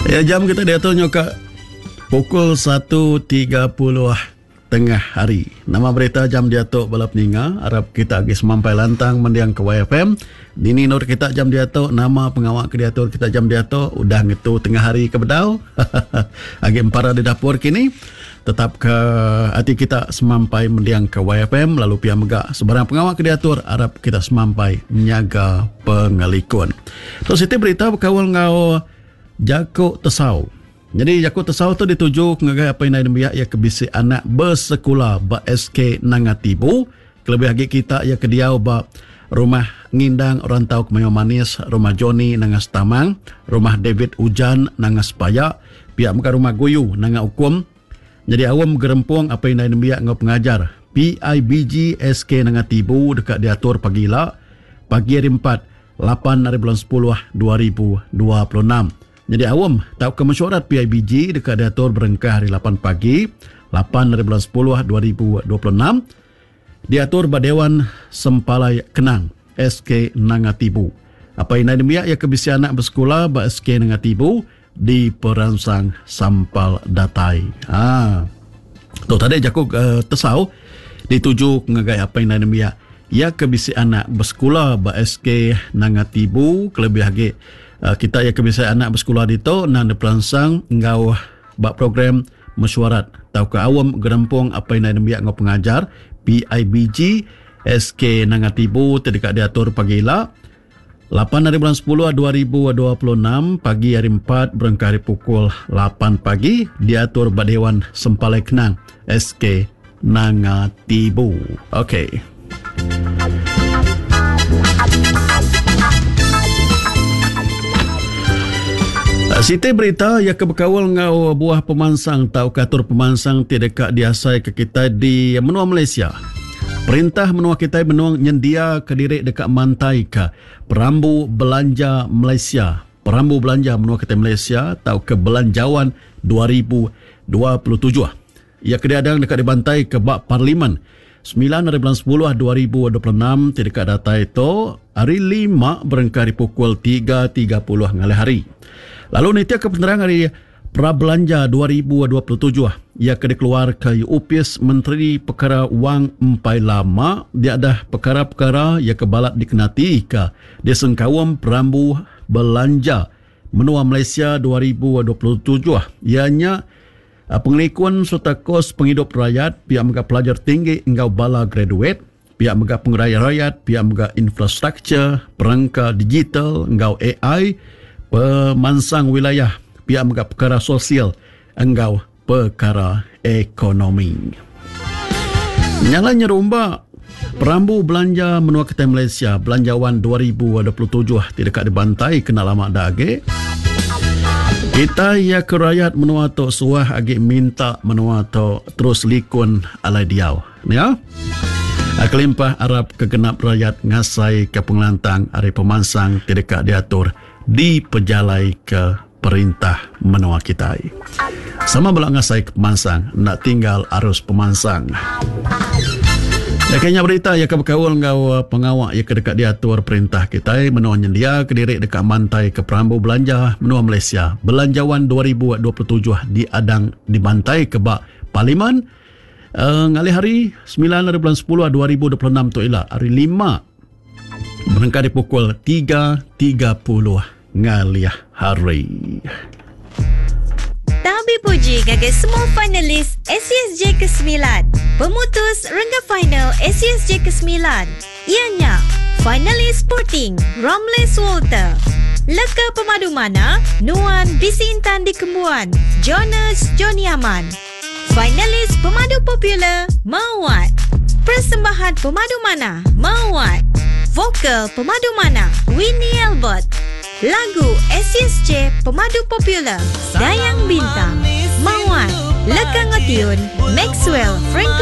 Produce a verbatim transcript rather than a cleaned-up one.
Ya, jam kita diaturnya ke pukul satu tiga puluh tengah hari. Nama berita jam diatur balap ninga. Harap kita agak semampai lantang mendiang ke Y F M. Dini nur kita jam diatur. Nama pengawak ke diatur kita jam diatur. Udah ngetu tengah hari ke bedau. Agak empara di dapur kini. Tetap ke hati kita semampai mendiang ke Y F M. Lalu pihak megak sebarang pengawak ke diatur. Harap kita semampai menyaga pengelikun. Terus itu berita berkawal ngau Jakuk Tesau. Jadi Jakuk Tesau tu dituju ngagai apa yang dia ya kebisi anak bersekolah ba S K Nangatibu. Kelebih lagi kita ya kediau ba rumah ngindang orang tahu Kemayo Manis, rumah Joni Nangas Tamang, rumah David Ujan Nangas Payak, pihak muka rumah Guyu Nanga Ukum. Jadi awam gerempung apa yang dia ngau pengajar P I B G S K Nangatibu dekat diatur pagila pagi hari empat lapan hari bulan sepuluh dua ribu dua puluh enam. Jadi awam tahu ke mesyuarat P I B G dekat diatur berengkah hari lapan pagi lapan hari bulan sepuluh dua ribu dua puluh enam. Diatur Badewan Sempalai Kenang S K Nangatibu. Apa yang dia ya kebisi anak bersekolah ba S K Nangatibu di perangsang Sampal Datai. Ah. Tu tadi Jakuk uh, Tesau dituju ngagai apa yang dia ya kebisi anak bersekolah ba S K Nangatibu kelebih lagi Uh, kita ya kebiasaan anak bersekolah di tu nan diperangsang ngau bak program mesyuarat tau ke awam gerempung apa yang dia ngau pengajar P I B G S K Nangatibu terdekat diatur pagila lapan hari bulan sepuluh dua ribu dua puluh enam pagi hari empat berengkah hari pukul lapan pagi diatur Badewan Sempalai Kenang S K Nangatibu. Okey. Siti berita ya kebekawal ngau buah pemansang tau katur pemansang tidak diasai ke kita di menua Malaysia. Perintah menua kita menua nyendia ke diri dekat mantai ke Perambu Belanja Malaysia. Perambu Belanja menua kita Malaysia tau ke Belanjawan dua ribu dua puluh tujuh. Ia kediadang dekat di bantai ke bak Parlimen sembilan hari bulan sepuluh dua ribu dua puluh enam tidak data itu hari lima berengkah di pukul tiga tiga puluh ngalih hari. Lalu nitia ke penerangan hari Prabelanja dua ribu dua puluh tujuh ia kena keluar ke U P S Menteri Perkara Wang Empai Lama dia ada perkara-perkara ia kebalat dikenati ke dia sengkawam Perambu Belanja menua Malaysia dua ribu dua puluh tujuh ianya pengelikuan serta kos penghidup rakyat pihak megah pelajar tinggi hingga bala graduate pihak megah pengeraya rakyat pihak megah infrastruktur perangkat digital hingga A I pemansang wilayah pihak megah perkara sosial engkau perkara ekonomi. Nyalanya rumba Perambu Belanja menua kita Malaysia Belanjawan dua ribu dua puluh tujuh tidak dibantai kena lama dage. Kita ya ke rakyat menua tu suah agi minta menua tu terus likun alai diau. Ya. Kelimpah Arab kegenap rakyat ngasai ke pengelantang hari pemansang tidak diatur di pejalai ke perintah menua kita. Sama belak ngasai ke pemansang, nak tinggal arus pemansang. Ya kayaknya berita ya kebekawal ngau pengawak ya ke dekat diatur perintah kita menua nyendia ke diri dekat mantai ke Perambu Belanja menua Malaysia. Belanjawan dua ribu dua puluh tujuh di adang dibantai ke bak Parlimen uh, ngalih hari sembilan hari bulan sepuluh dua ribu dua puluh enam tu ialah hari lima berengkah di pukul tiga tiga puluh ngalih hari. Tabi puji gagal semua finalis S C S J ke sembilan. Pemutus rengga final S C S J ke sembilan. Ianya finalis Sporting Ramles Walter, Leka Pemadu Mana Nuan Bisi Intan di Kembuan Jonas Joni Aman. Finalis Pemadu Popular Mawat, Persembahan Pemadu Mana Mawat, Vokal Pemadu Mana Winnie Albert. Lagu S C S J Pemadu Popular Dayang Bintang Mawat, Leka Ngatiun Maxwell Frank